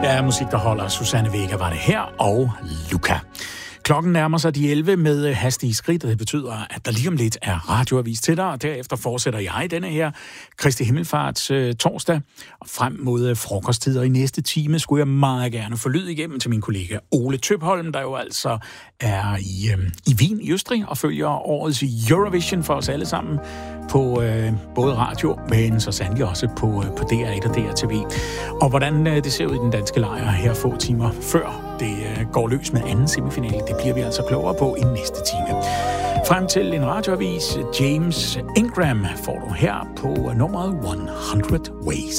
Ja, musik, der holder. Susanne Vega var det her, og Luca. Klokken nærmer sig de 11 med hastige skridt, og det betyder, at der lige om lidt er radioavis til dig, og derefter fortsætter jeg denne her Kristi Himmelfarts torsdag. Og frem mod frokosttider i næste time skulle jeg meget gerne få lyd igennem til min kollega Ole Tøpholm, der jo altså er i Wien i Østrig og følger årets Eurovision for os alle sammen på både radio, men så sandelig også på DR1 og DRTV. Og hvordan det ser ud i den danske lejr her få timer før det går løs med anden semifinale, det bliver vi altså klogere på i næste time. Frem til en radioavis, James Ingram får du her på nummeret 100 Ways.